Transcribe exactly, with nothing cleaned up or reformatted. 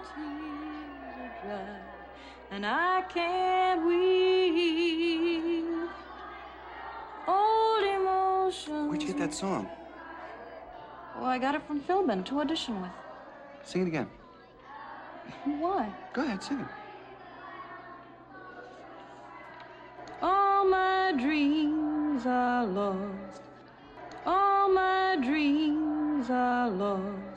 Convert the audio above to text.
tears are dry, and I can't weep. Old emotions. Where'd you get that song? Well, I got it from Philbin to audition with. Sing it again. Why? Go ahead, sing it. All my dreams are lost. All my dreams are lost.